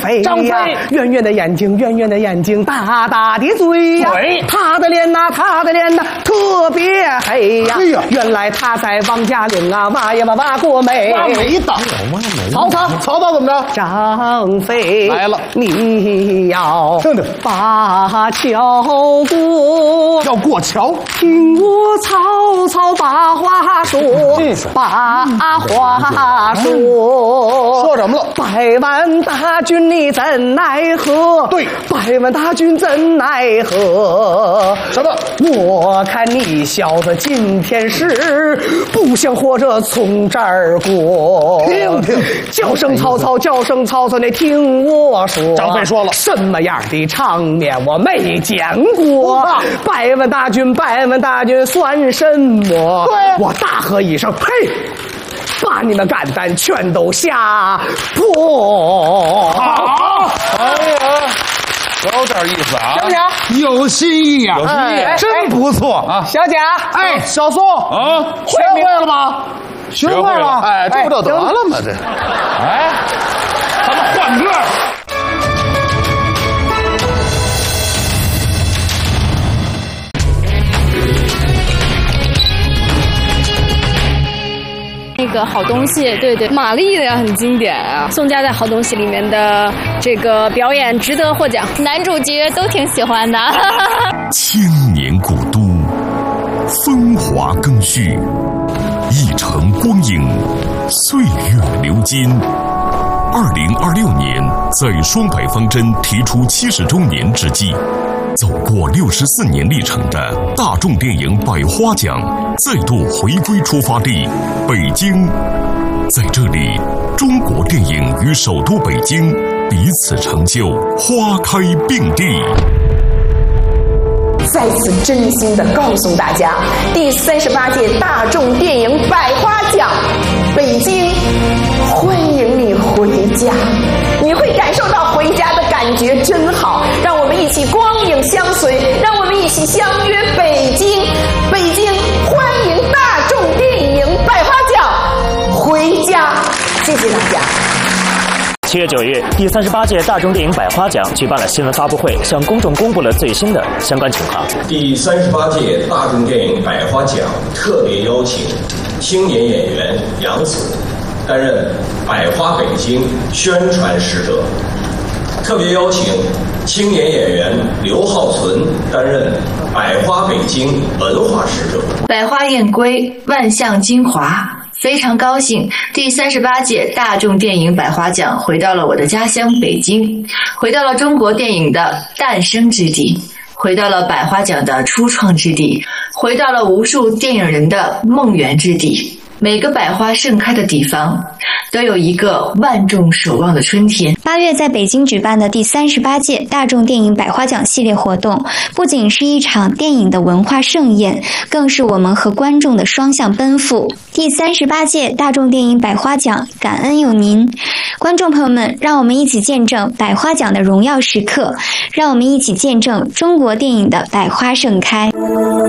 飞呀，圆圆的眼睛，圆圆的眼睛，大大的嘴呀，他的脸呐，他的脸呐，特别黑呀。原来他在王家岭啊，挖呀挖过煤。挖煤的，曹操怎么着？张飞来了，你要把桥过，要过桥。听我曹操把话说，把话说。说什么了？100万大军你怎奈何？对，100万大军怎奈何？什么？我看你小子今天是不想活着从这儿过。听听，叫声曹操，叫声曹操，你听我说。张飞说了，什么样的场面我没见过？100万大军，100万大军算什么？对，我大喝一声，嘿！把你们肝胆全都吓破！好，哎呀，有点意思啊！小贾有新意呀，有新意，真不错啊！小贾，哎，小宋啊，学会了吗？学会了，哎，这不就得了吗？这，哎，咱们换个。 那个好东西，对对，马丽的也很经典啊。宋佳在好东西里面的这个表演值得获奖，男主角都挺喜欢的。 千年古都，风华更续，一城光阴，岁月流金。2026年，在双百方针提出70周年之际，走过64年历程的大众电影百花奖再度回归出发地北京。在这里，中国电影与首都北京彼此成就，花开并蒂。 再次真心的告诉大家，第38届大众电影百花奖，北京欢迎你回家，你会感受到回家的感觉真好。让我们一起光影相随，让我们一起相约北京。北京欢迎大众电影百花奖回家，谢谢大家。 7月9日，第38届大众电影百花奖举办了新闻发布会，向公众公布了最新的相关情况。 第38届大众电影百花奖特别邀请青年演员杨紫担任百花北京宣传使者，特别邀请青年演员刘浩存担任百花北京文化使者。 百花燕归，万象精华。非常高兴，第38届大众电影百花奖回到了我的家乡北京，回到了中国电影的诞生之地，回到了百花奖的初创之地，回到了无数电影人的梦圆之地。每个百花盛开的地方，都有一个万众守望的春天。 8月在北京举办的第38届大众电影百花奖系列活动，不仅是一场电影的文化盛宴，更是我们和观众的双向奔赴。第38届大众电影百花奖，感恩有您，观众朋友们，让我们一起见证百花奖的荣耀时刻，让我们一起见证中国电影的百花盛开。